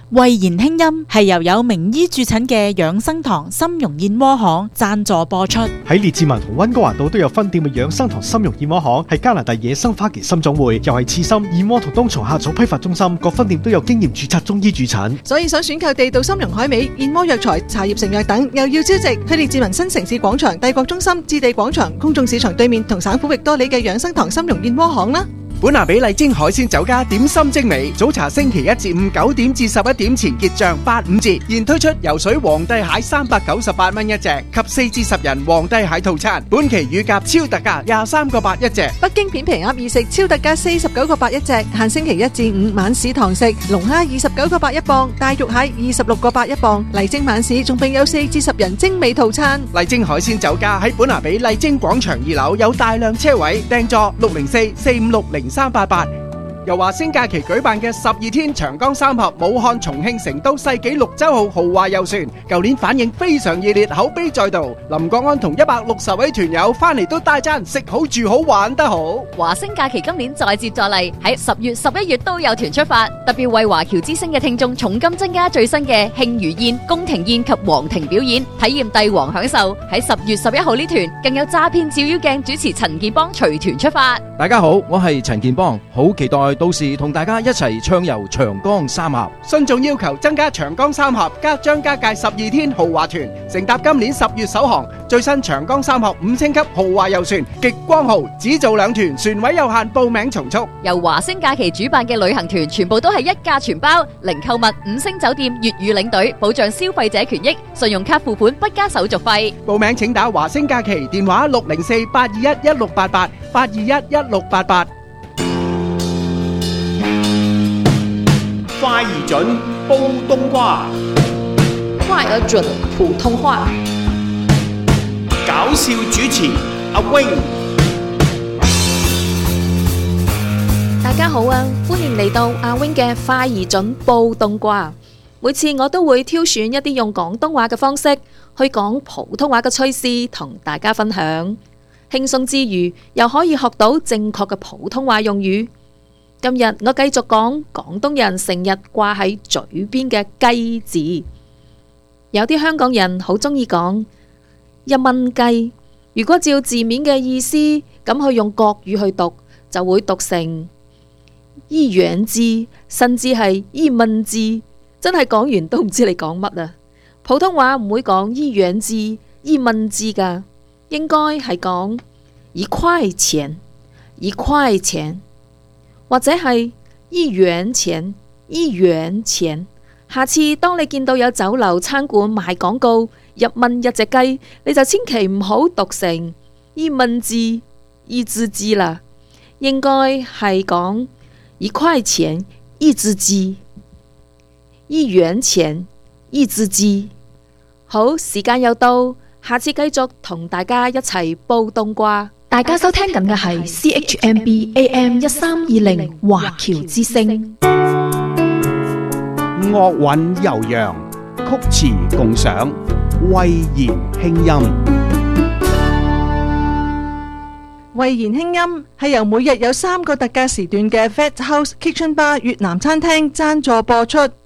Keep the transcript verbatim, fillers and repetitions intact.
慧言輕音係由有名醫駐診嘅養生堂參茸燕窩行贊助播出。 喺列治文同溫哥華道都有分店嘅養生堂參茸燕窩行，係加拿大野生花旗參種會，又係刺參、燕窩同冬蟲夏草批發中心，各分店都有經驗註冊中醫駐診。 所以想選購地道參茸海味、燕窩藥材、茶葉成藥等，又要招值，去列治文新城市廣場、帝國中心、置地廣場、公眾市場對面同省府域多里嘅養生堂參茸燕窩行啦。 本拿比麗晶海鮮酒家點心精美，早茶星期一至五九點至十一點前結賬八五折，現推出游水皇帝蟹三百九十八蚊一隻及四至十人皇帝蟹套餐，本期乳鴿超特價廿三個八一隻， 北京片皮鴨二食超特價四十九個八一隻，限星期一至五晚市堂食，龍蝦二十九個八一磅，大肉蟹二十六個八一磅，麗晶晚市仲並有四至十人精美套餐。 麗晶海鮮酒家喺本拿比麗晶廣場二樓有大量車位，訂座六零四四五六零三八八。又話星假期舉辦嘅十二天長江三峽武漢、重慶、成都世紀綠洲號豪華遊船，舊年反應非常熱烈，口碑再度。林國安同一百六十位團友翻嚟都大讚食好住好玩得好。 華星假期今年再接再厲，喺十月十一月都有團出發，特別為華僑之星嘅聽眾重金增加最新嘅慶餘宴、宮廷宴及皇庭表演，體驗帝王享受。喺十月十一號呢團更有詐騙照妖鏡主持陳建邦隨團出發。 大家好，我係陳建邦，好期待到時同大家一齊暢遊長江三峽。 信眾要求增加長江三峽加張家界十二天豪華團，乘搭今年十月首航最新長江三峽五星級豪華遊船極光號，只做兩團，船位有限，報名從速。 由華星假期主辦嘅旅行團全部都係一價全包，零購物、五星酒店、粵語領隊，保障消費者權益，信用卡付款不加手續費。 報名請打華星假期電話六零四八二一一六八八八二一一六八八。 快而準煲冬瓜， 快而準普通話。 搞笑主持阿 wing。 大家好啊，歡迎嚟到阿 wing 嘅快而準煲冬瓜。每次我都會挑選一啲用廣東話嘅方式去講普通話嘅趣事，同大家分享。輕鬆之餘，又可以學到正確嘅普通話用語。今日我繼續講廣東人成日掛喺嘴邊嘅雞字。有啲香港人好鍾意講一蚊雞，如果照字面嘅意思咁去用國語去讀，就會讀成一元雞，甚至係一蚊雞。真係講完都唔知你講乜啊！普通話唔會講一元雞、一蚊雞噶，應該係講一塊錢、一塊錢。或者係一元錢、一元錢。下次當你見到有酒樓餐館賣廣告一蚊一隻雞，你就千祈唔好讀成一蚊雞、一隻雞啦，應該係講一塊錢一隻雞，一元錢一隻雞。好，時間又到，下次繼續同大家一齊煲冬瓜。 大家收聽緊嘅係 C H M B A M 一三二零華僑之聲， 樂韻悠揚，曲詞共賞，慧言輕音。 慧言輕音係由每日有三個特價時段嘅 Fat House Kitchen Bar 越南餐廳贊助播出。